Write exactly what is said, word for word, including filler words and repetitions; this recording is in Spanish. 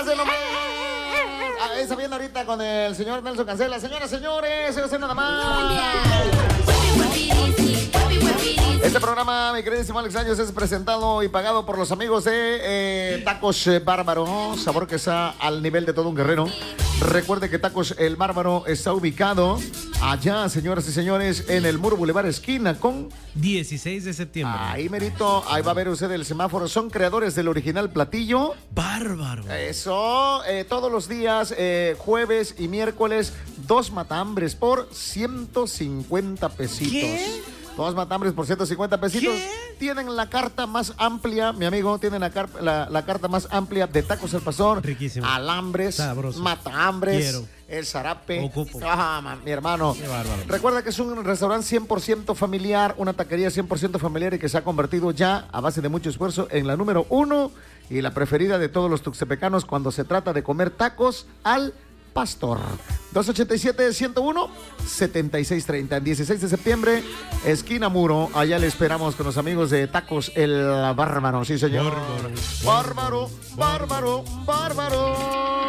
Fíjate nomás. Ah, esa viene ahorita con el señor Nelson Cancela. Señoras, señores, eso es nada más. Este programa, mi queridísimo Alex Años, es presentado y pagado por los amigos de eh, Tacos eh, Bárbaro. Sabor que está al nivel de todo un guerrero. Recuerde que Tacos El Bárbaro está ubicado allá, señoras y señores, en el Muro Boulevard, esquina con dieciséis de septiembre. Ahí, merito, ahí va a ver usted el semáforo. Son creadores del original platillo. Bárbaro. Eso, eh, todos los días, eh, jueves y miércoles, dos matambres por ciento cincuenta pesitos. ¿Qué? Dos matambres por ciento cincuenta pesitos. ¿Qué? Tienen la carta más amplia, mi amigo, tienen la, car la, la carta más amplia de Tacos El Pastor. Riquísimo. Alambres, sabroso, matambres, quiero, el zarape. Ocupo. Ah, man, mi hermano. Qué bárbaro. Recuerda que es un restaurante cien por ciento familiar, una taquería cien por ciento familiar y que se ha convertido ya, a base de mucho esfuerzo, en la número uno y la preferida de todos los tuxtepecanos cuando se trata de comer tacos al pastor. dos ochenta y siete, ciento uno, setenta y seis treinta. El dieciséis de septiembre, esquina Muro. Allá le esperamos con los amigos de Tacos El Bárbaro. Sí, señor. Bárbaro. Bárbaro, bárbaro, bárbaro.